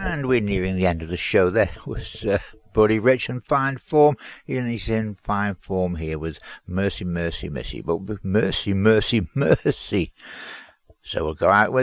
And we're nearing the end of the show. There was Buddy Rich in fine form, and he's in fine form here with Mercy, Mercy, Mercy. But Mercy, Mercy, Mercy. So we'll go out with